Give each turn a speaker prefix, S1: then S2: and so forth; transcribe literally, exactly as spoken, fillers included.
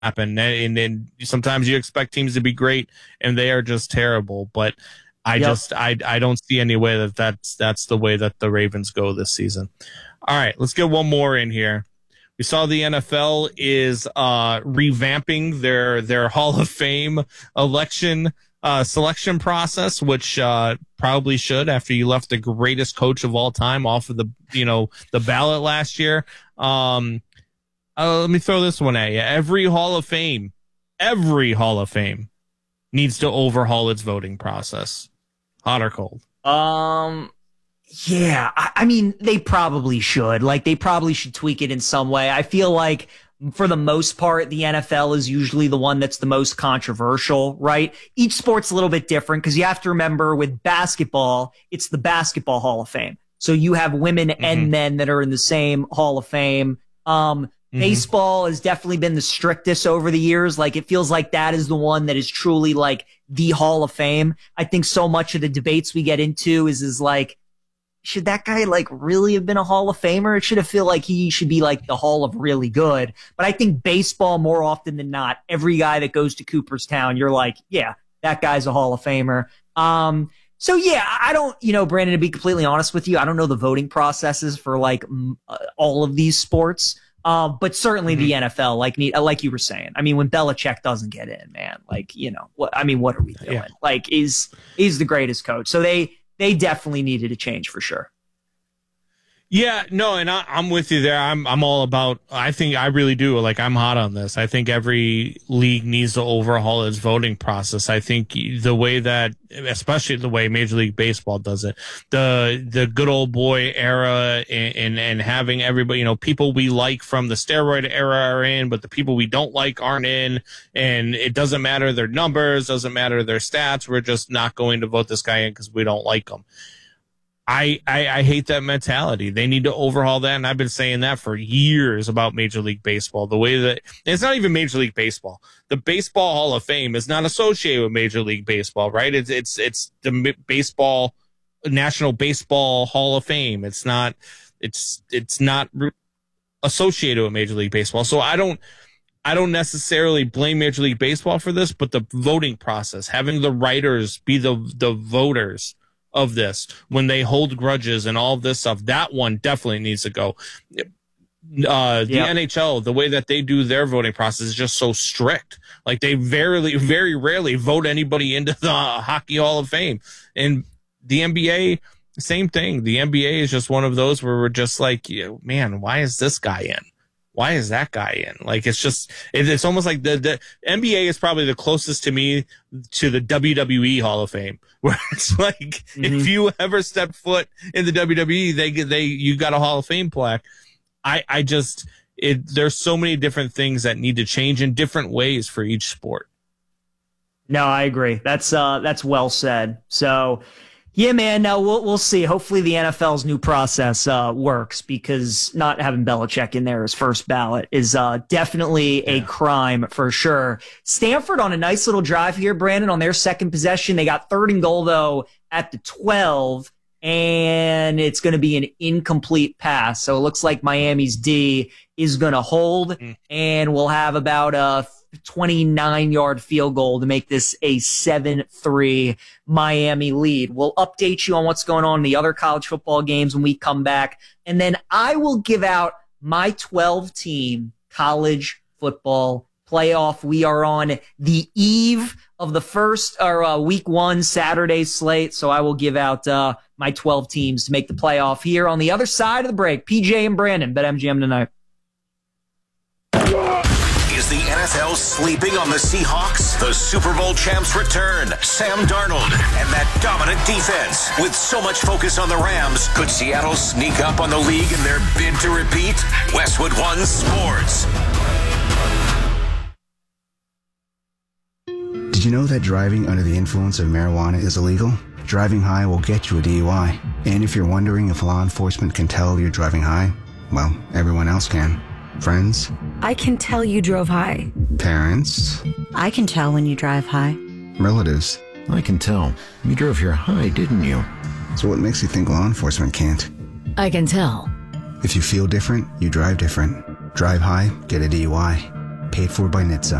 S1: happen. And then sometimes you expect teams to be great, and they are just terrible. But I yep. just I I don't see any way that that's that's the way that the Ravens go this season. All right, let's get one more in here. We saw the N F L is uh, revamping their their Hall of Fame election uh, selection process, which uh, probably should after you left the greatest coach of all time off of the you know the ballot last year. Um, uh, let me throw this one at you. Every Hall of Fame, every Hall of Fame needs to overhaul its voting process. Hot or cold?
S2: Um. Yeah, I, I mean, they probably should. Like, they probably should tweak it in some way. I feel like, for the most part, the N F L is usually the one that's the most controversial, right? Each sport's a little bit different because you have to remember with basketball, it's the Basketball Hall of Fame. So you have women mm-hmm. and men that are in the same Hall of Fame. Um, mm-hmm. Baseball has definitely been the strictest over the years. Like, it feels like that is the one that is truly like the Hall of Fame. I think so much of the debates we get into is, is like, should that guy like really have been a Hall of Famer? It should have feel like he should be like the Hall of really good. But I think baseball, more often than not, every guy that goes to Cooperstown, you're like, yeah, that guy's a Hall of Famer. Um, so yeah, I don't, you know, Brandon, to be completely honest with you, I don't know the voting processes for like m- uh, all of these sports. Uh, but certainly mm-hmm. the N F L, like like you were saying. I mean, when Belichick doesn't get in, man, like, you know, what, I mean, what are we doing? Yeah. Like, is is the greatest coach. So they, They definitely needed a change for sure.
S1: Yeah, no, and I, I'm with you there. I'm I'm all about. I think I really do. Like, I'm hot on this. I think every league needs to overhaul its voting process. I think the way that, especially the way Major League Baseball does it, the the good old boy era, and and, and having everybody, you know, people we like from the steroid era are in, but the people we don't like aren't in, and it doesn't matter their numbers, doesn't matter their stats. We're just not going to vote this guy in because we don't like him. I, I, I hate that mentality. They need to overhaul that, and I've been saying that for years about Major League Baseball. The way that it's not even Major League Baseball. The Baseball Hall of Fame is not associated with Major League Baseball, right? It's it's it's the baseball National Baseball Hall of Fame. It's not it's it's not associated with Major League Baseball. So I don't I don't necessarily blame Major League Baseball for this, but the voting process, having the writers be the the voters of this when they hold grudges and all this stuff, that one definitely needs to go. Uh, the yep. N H L, the way that they do their voting process is just so strict. Like, they very, very rarely vote anybody into the Hockey Hall of Fame. And the N B A, same thing. The N B A is just one of those where we're just like, man, why is this guy in? Why is that guy in? Like, it's just, it's almost like the, the N B A is probably the closest to me to the W W E Hall of Fame, where it's like, mm-hmm. if you ever step foot in the W W E, they get, they, you got a Hall of Fame plaque. I, I just, it, there's so many different things that need to change in different ways for each sport.
S2: No, I agree. That's, uh, that's well said. So, yeah, man, no, we'll we'll see. Hopefully the N F L's new process uh, works, because not having Belichick in there as first ballot is uh, definitely a yeah. crime for sure. Stanford on a nice little drive here, Brandon, on their second possession. They got third and goal, though, at the twelve, and it's going to be an incomplete pass. So it looks like Miami's D is going to hold, mm. and we'll have about a twenty-nine yard field goal to make this a seven three Miami lead. We'll update you on what's going on in the other college football games when we come back. And then I will give out my twelve team college football playoff. We are on the eve of the first or uh, week one Saturday slate. So I will give out uh, my twelve teams to make the playoff here on the other side of the break. P J and Brandon, BetMGM tonight.
S3: Is the N F L sleeping on the Seahawks? The Super Bowl champs return. Sam Darnold and that dominant defense. With so much focus on the Rams, could Seattle sneak up on the league in their bid to repeat? Westwood One Sports.
S4: Did you know that driving under the influence of marijuana is illegal? Driving high will get you a D U I. And if you're wondering if law enforcement can tell you're driving high, well, everyone else can. Friends?
S5: I can tell you drove high.
S4: Parents?
S5: I can tell when you drive high.
S4: Relatives?
S6: I can tell. You drove here high, didn't you?
S4: So what makes you think law enforcement can't?
S5: I can tell.
S4: If you feel different, you drive different. Drive high, get a D U I. Paid for by N H T S A.